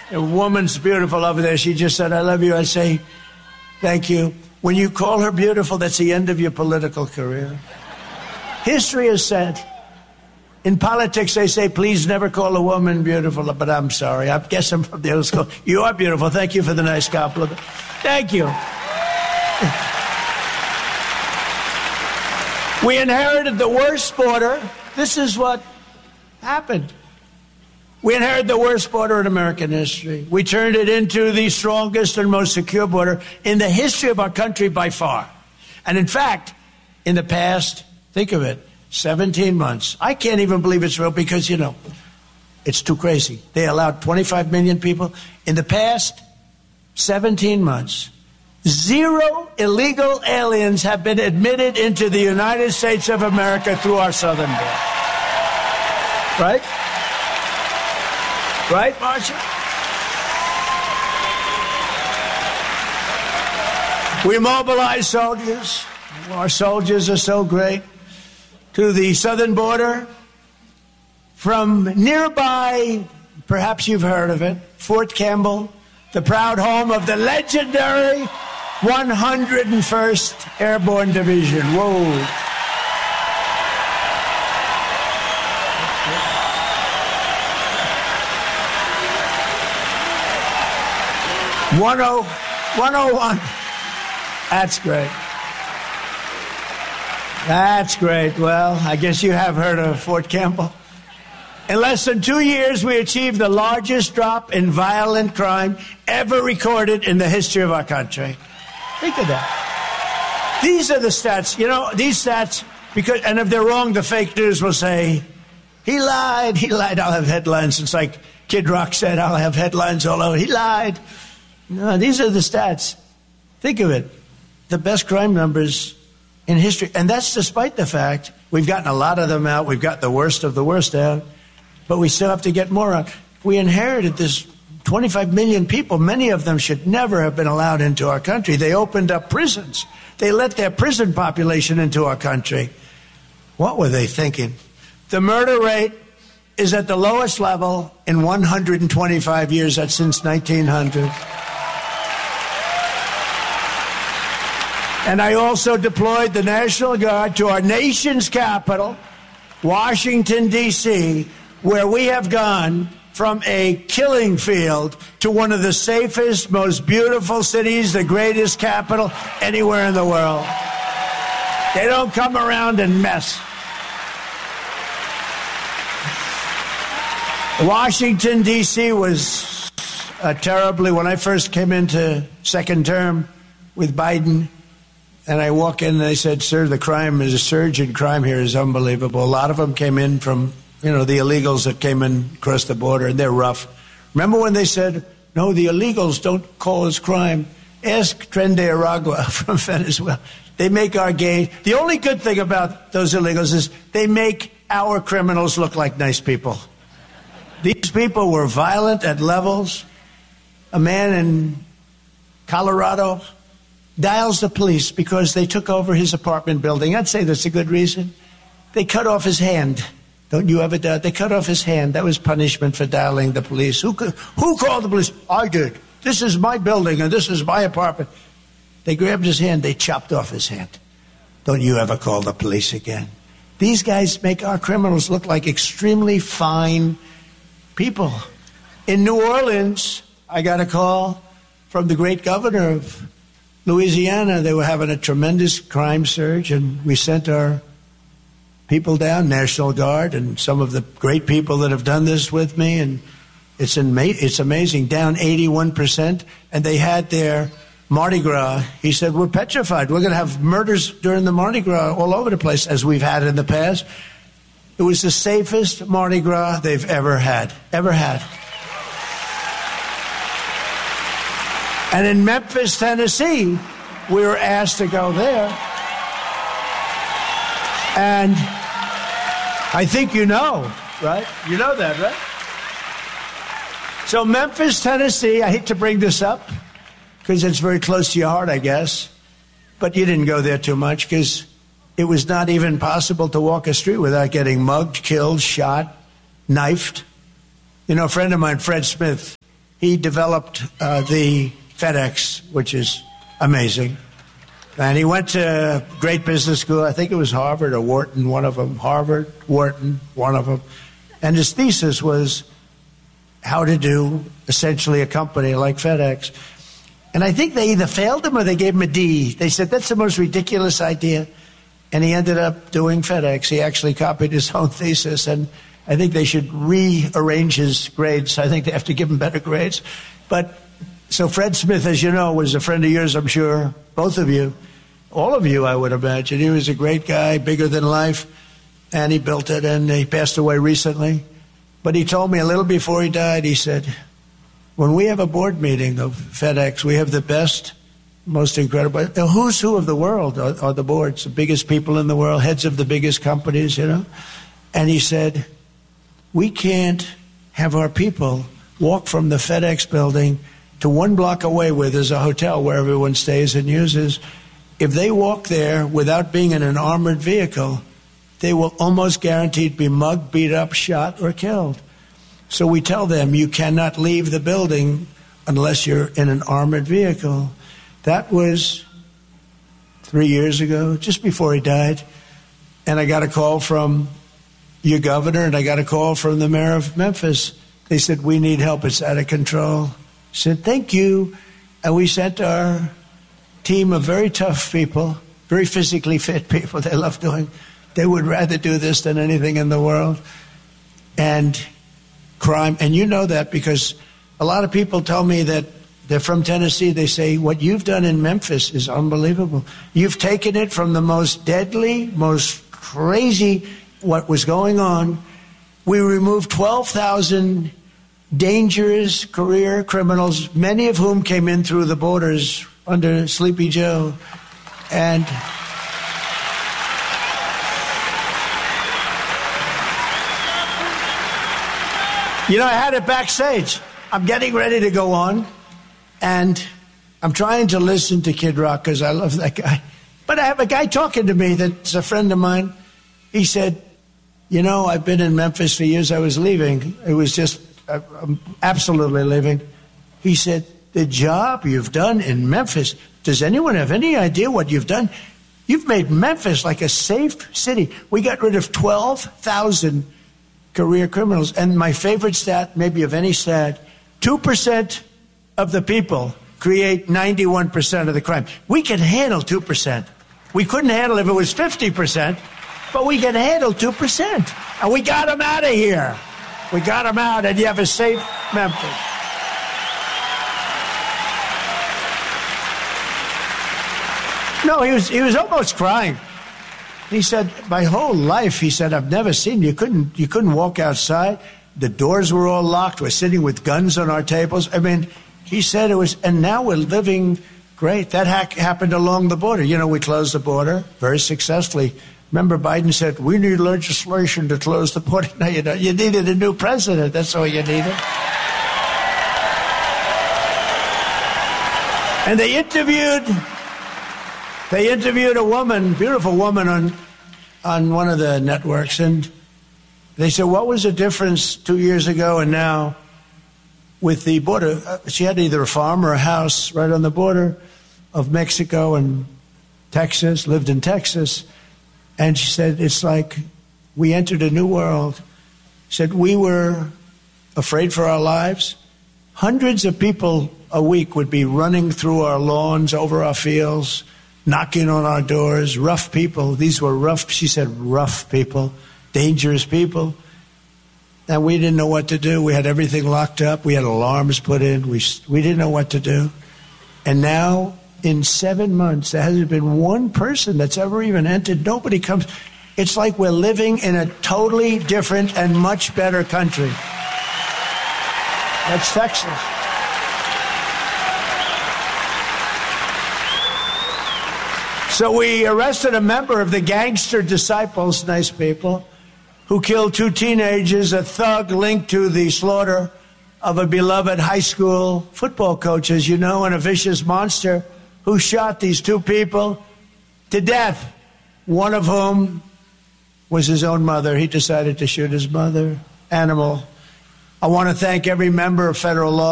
A woman's beautiful over there. She just said, I love you. I say, thank you. When you call her beautiful, that's the end of your political career. History has said, in politics, they say, please never call a woman beautiful. But I'm sorry. I guess I'm from the old school. You are beautiful. Thank you for the nice compliment. Thank you. We inherited the worst border. This is what happened. We inherited the worst border in American history. We turned it into the strongest and most secure border in the history of our country by far. And in fact, in the past, think of it, 17 months. I can't even believe it's real because, you know, it's too crazy. They allowed 25 million people. In the past 17 months, 0 illegal aliens have been admitted into the United States of America through our southern border. Right? Right, Marsha? We mobilize soldiers. Our soldiers are so great. To the southern border. From nearby, perhaps you've heard of it, Fort Campbell, the proud home of the legendary 101st Airborne Division. Whoa. One oh one. That's great. That's great. Well, I guess you have heard of Fort Campbell. In less than 2 years, we achieved the largest drop in violent crime ever recorded in the history of our country. Think of that. These are the stats. You know, these stats, because, and if they're wrong, the fake news will say, he lied. I'll have headlines. It's like Kid Rock said, I'll have headlines all over. He lied. No, these are the stats. Think of it. The best crime numbers in history. And that's despite the fact we've gotten a lot of them out. We've got the worst of the worst out. But we still have to get more out. We inherited this 25 million people. Many of them should never have been allowed into our country. They opened up prisons. They let their prison population into our country. What were they thinking? The murder rate is at the lowest level in 125 years. That's since 1900. And I also deployed the National Guard to our nation's capital, Washington, D.C., where we have gone from a killing field to one of the safest, most beautiful cities, the greatest capital anywhere in the world. They don't come around and mess. Washington, D.C. was terribly, when I first came into second term with Biden, and I walk in and they said, sir, the crime is a surge in crime here is unbelievable. A lot of them came in from, you know, the illegals that came in across the border, and they're rough. Remember when they said, no, the illegals don't cause crime? Ask Tren de Aragua from Venezuela. They make our gay. The only good thing about those illegals is they make our criminals look like nice people. These people were violent at levels. A man in Colorado dials the police because they took over his apartment building. I'd say that's a good reason. They cut off his hand. Don't you ever doubt? They cut off his hand. That was punishment for dialing the police. Who called the police? I did. This is my building and this is my apartment. They grabbed his hand. They chopped off his hand. Don't you ever call the police again. These guys make our criminals look like extremely fine people. In New Orleans, I got a call from the great governor of Louisiana. They were having a tremendous crime surge, and we sent our people down, National Guard, and some of the great people that have done this with me, and it's amazing, down 81%, and they had their Mardi Gras. He said, we're petrified. We're going to have murders during the Mardi Gras all over the place, as we've had in the past. It was the safest Mardi Gras they've ever had. And in Memphis, Tennessee, we were asked to go there. And I think you know, right? You know that, right? So Memphis, Tennessee, I hate to bring this up because it's very close to your heart, I guess. But you didn't go there too much because it was not even possible to walk a street without getting mugged, killed, shot, knifed. You know, a friend of mine, Fred Smith, he developed the FedEx, which is amazing. And he went to great business school. I think it was Harvard or Wharton, one of them. Harvard, Wharton, one of them. And his thesis was how to do essentially a company like FedEx. And I think they either failed him or they gave him a D. They said, that's the most ridiculous idea. And he ended up doing FedEx. He actually copied his own thesis, and I think they should rearrange his grades. I think they have to give him better grades. But so Fred Smith, as you know, was a friend of yours, I'm sure, both of you, all of you, I would imagine. He was a great guy, bigger than life, and he built it, and he passed away recently. But he told me a little before he died, he said, when we have a board meeting of FedEx, we have the best, most incredible, the who's who of the world are the boards, the biggest people in the world, heads of the biggest companies, you know. And he said, we can't have our people walk from the FedEx building to 1 block away where there's a hotel where everyone stays and uses. If they walk there without being in an armored vehicle, they will almost guaranteed be mugged, beat up, shot, or killed. So we tell them, you cannot leave the building unless you're in an armored vehicle. That was 3 years ago, just before he died. And I got a call from your governor, and I got a call from the mayor of Memphis. They said, we need help. It's out of control. I said, thank you. And we sent our team of very tough people, very physically fit people. They love doing. They would rather do this than anything in the world. And crime, and you know that because a lot of people tell me that they're from Tennessee. They say, what you've done in Memphis is unbelievable. You've taken it from the most deadly, most crazy, what was going on. We removed 12,000 dangerous career criminals, many of whom came in through the borders under Sleepy Joe. And you know, I had it backstage. I'm getting ready to go on, and I'm trying to listen to Kid Rock because I love that guy. But I have a guy talking to me that's a friend of mine. He said, you know, I've been in Memphis for years. I was leaving. It was just I'm absolutely leaving. He said, the job you've done in Memphis, does anyone have any idea what you've done? You've made Memphis like a safe city. We got rid of 12,000 career criminals. And my favorite stat, maybe of any stat, 2% of the people create 91% of the crime. We can handle 2%. We couldn't handle if it was 50%, but we can handle 2%. And we got them out of here. We got them out, and you have a safe Memphis. No, he was almost crying. He said, my whole life, he said, I've never seen you couldn't walk outside. The doors were all locked. We're sitting with guns on our tables. I mean, he said it was, and now we're living great. That happened along the border. You know, we closed the border very successfully. Remember, Biden said, we need legislation to close the border. No, you don't. You needed a new president. That's all you needed. And they interviewed a woman, beautiful woman, on one of the networks, and they said, what was the difference 2 years ago and now with the border? She had either a farm or a house right on the border of Mexico and Texas, lived in Texas, and she said, it's like we entered a new world. She said, we were afraid for our lives. Hundreds of people a week would be running through our lawns, over our fields, knocking on our doors, rough people. These were rough, she said, rough people, dangerous people. And we didn't know what to do. We had everything locked up. We had alarms put in. We didn't know what to do. And now, in 7 months, there hasn't been one person that's ever even entered. Nobody comes. It's like we're living in a totally different and much better country. That's Texas. So we arrested a member of the Gangster Disciples, nice people, who killed 2 teenagers, a thug linked to the slaughter of a beloved high school football coach, as you know, and a vicious monster who shot these 2 people to death, one of whom was his own mother. He decided to shoot his mother. Animal. I want to thank every member of federal law